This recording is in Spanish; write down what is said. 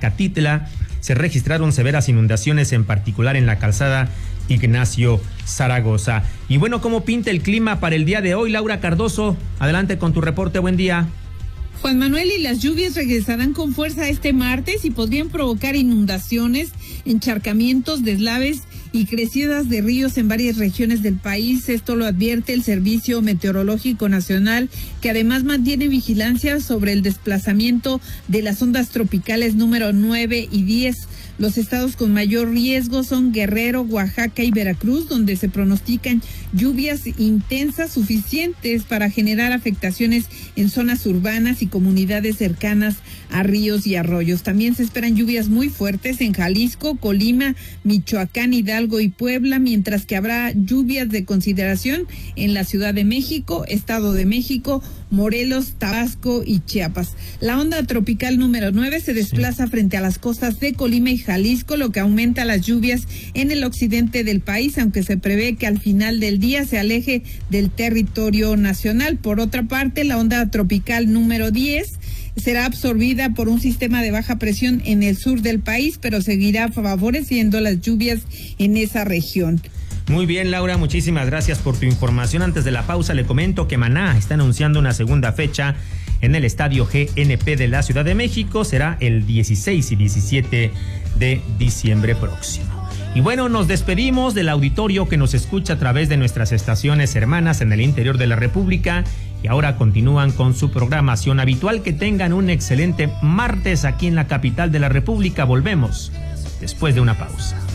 Acatitla se registraron severas inundaciones, en particular en la calzada Ignacio Zaragoza. Y bueno, ¿cómo pinta el clima para el día de hoy? Laura Cardoso, adelante con tu reporte, buen día. Juan Manuel, y las lluvias regresarán con fuerza este martes y podrían provocar inundaciones, encharcamientos, deslaves y crecidas de ríos en varias regiones del país. Esto lo advierte el Servicio Meteorológico Nacional, que además mantiene vigilancia sobre el desplazamiento de las ondas tropicales número 9 y 10. Los estados con mayor riesgo son Guerrero, Oaxaca y Veracruz, donde se pronostican lluvias intensas suficientes para generar afectaciones en zonas urbanas y comunidades cercanas a ríos y arroyos. También se esperan lluvias muy fuertes en Jalisco, Colima, Michoacán, Hidalgo y Puebla, mientras que habrá lluvias de consideración en la Ciudad de México, Estado de México, Morelos, Tabasco y Chiapas. La onda tropical número 9 se desplaza frente a las costas de Colima y Jalisco, lo que aumenta las lluvias en el occidente del país, aunque se prevé que al final del día se aleje del territorio nacional. Por otra parte, la onda tropical número 10 será absorbida por un sistema de baja presión en el sur del país, pero seguirá favoreciendo las lluvias en esa región. Muy bien, Laura, muchísimas gracias por tu información. Antes de la pausa, le comento que Maná está anunciando una segunda fecha en el Estadio GNP de la Ciudad de México. Será el 16 y 17 de diciembre próximo. Y bueno, nos despedimos del auditorio que nos escucha a través de nuestras estaciones hermanas en el interior de la República, y ahora continúan con su programación habitual. Que tengan un excelente martes aquí en la capital de la República. Volvemos después de una pausa.